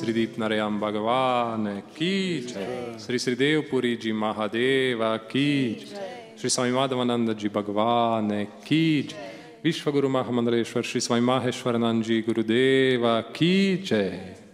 Sri Deep Narayam Bhagavan Ki Jai, Sri Sri Dev Puri Ji Mahadeva Ki Jai, Sri Swami Madhavananda Ji Bhagavan Ki Jai, Vishwaguru Mahamandaleshwar Sri Swami Maheshwaranand Ji Gurudeva Ki Jai.